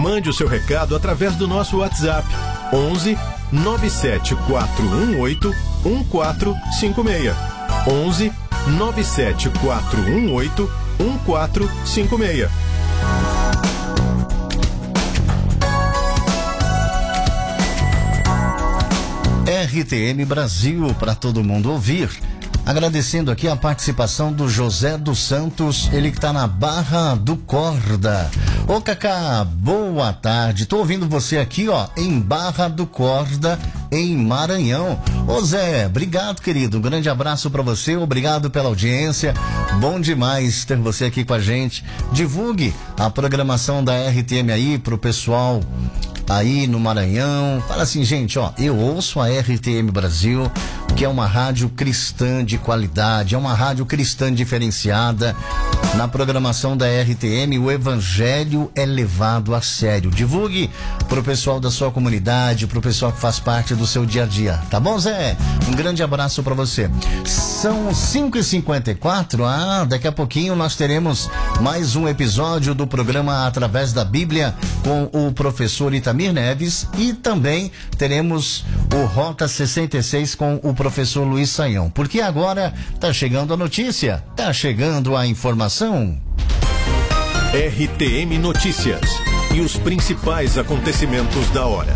Mande o seu recado através do nosso WhatsApp 11 97418 1456. 11 97418 1456. RTM Brasil, para todo mundo ouvir. Agradecendo aqui a participação do José dos Santos, ele que está na Barra do Corda. Ô Cacá, boa tarde. Tô ouvindo você aqui, ó, em Barra do Corda, em Maranhão. Ô Zé, obrigado, querido. Um grande abraço para você, obrigado pela audiência. Bom demais ter você aqui com a gente. Divulgue a programação da RTM aí pro pessoal aí no Maranhão. Fala assim, gente, ó, eu ouço a RTM Brasil, que é uma rádio cristã de qualidade, é uma rádio cristã diferenciada. Na programação da RTM, o evangelho é levado a sério. Divulgue pro pessoal da sua comunidade, pro pessoal que faz parte do seu dia a dia. Tá bom, Zé? Um grande abraço para você. São 5h54. Daqui a pouquinho nós teremos mais um episódio do programa Através da Bíblia com o professor Itamir Neves, e também teremos o Rota 66 com o professor Luiz Saião. Porque agora tá chegando a notícia, tá chegando a informação. RTM Notícias e os principais acontecimentos da hora.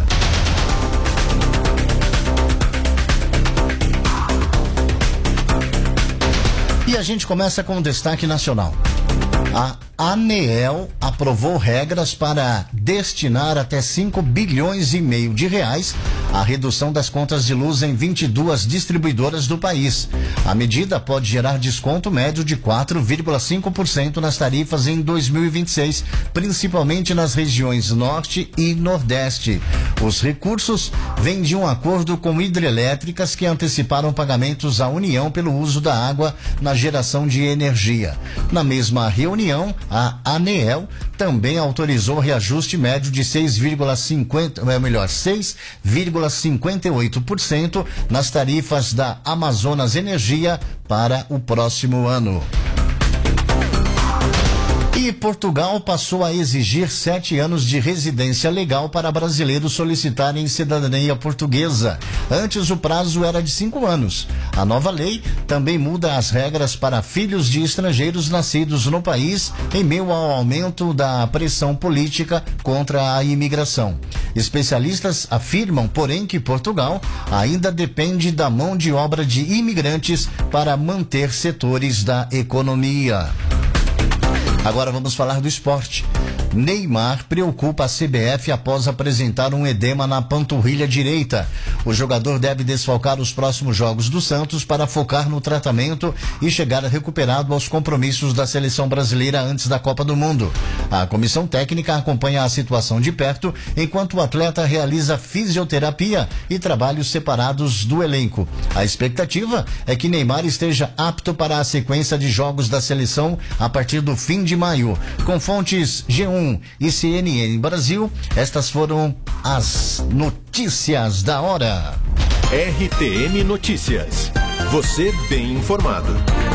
E a gente começa com um destaque nacional. A ANEEL aprovou regras para destinar até 5,5 bilhões de reais à redução das contas de luz em 22 distribuidoras do país. A medida pode gerar desconto médio de 4,5% nas tarifas em 2026, principalmente nas regiões Norte e Nordeste. Os recursos vêm de um acordo com hidrelétricas que anteciparam pagamentos à União pelo uso da água na geração de energia. Na mesma reunião, a ANEEL também autorizou reajuste médio de 6,58% nas tarifas da Amazonas Energia para o próximo ano. E Portugal passou a exigir 7 anos de residência legal para brasileiros solicitarem cidadania portuguesa. Antes o prazo era de 5 anos. A nova lei também muda as regras para filhos de estrangeiros nascidos no país em meio ao aumento da pressão política contra a imigração. Especialistas afirmam, porém, que Portugal ainda depende da mão de obra de imigrantes para manter setores da economia. Agora vamos falar do esporte. Neymar preocupa a CBF após apresentar um edema na panturrilha direita. O jogador deve desfalcar os próximos jogos do Santos para focar no tratamento e chegar recuperado aos compromissos da seleção brasileira antes da Copa do Mundo. A comissão técnica acompanha a situação de perto, enquanto o atleta realiza fisioterapia e trabalhos separados do elenco. A expectativa é que Neymar esteja apto para a sequência de jogos da seleção a partir do fim de maio. Com fontes G1 e CNN Brasil, estas foram as notícias da hora. RTM Notícias. Você bem informado.